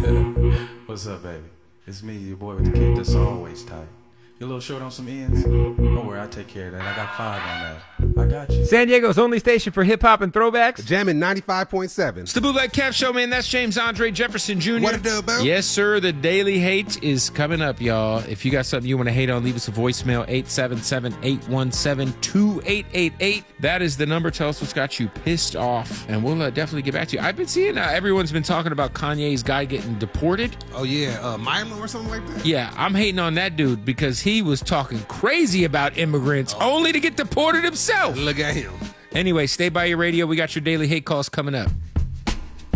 What's up, baby? It's me, your boy with the kick that's always tight. You a little short on some ends? Don't worry, I'll take care of that. I got 5 on that. I got you. San Diego's only station for hip-hop and throwbacks. Jammin' 95.7. It's the Bootleg Kev Show, man. That's James Andre Jefferson Jr. What it do, bro? Yes, sir. The Daily Hate is coming up, y'all. If you got something you want to hate on, leave us a voicemail, 877-817-2888. That is the number. Tell us what's got you pissed off, and we'll definitely get back to you. I've been seeing everyone's been talking about Kanye's guy getting deported. Oh, yeah. Milo or something like that? Yeah, I'm hating on that dude because he was talking crazy about immigrants only to get deported himself. Look at him. Anyway, stay by your radio. We got your Daily Hate calls coming up.